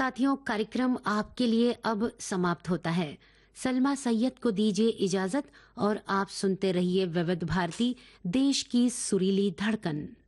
साथियों, कार्यक्रम आपके लिए अब समाप्त होता है। सलमा सैयद को दीजिए इजाजत और आप सुनते रहिए विविध भारती, देश की सुरीली धड़कन।